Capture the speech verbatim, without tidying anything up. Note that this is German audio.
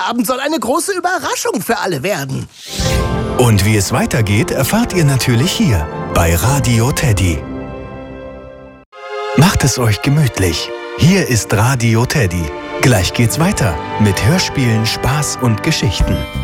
Abend soll eine große Überraschung für alle werden. Und wie es weitergeht, erfahrt ihr natürlich hier bei Radio Teddy. Macht es euch gemütlich. Hier ist Radio Teddy. Gleich geht's weiter mit Hörspielen, Spaß und Geschichten.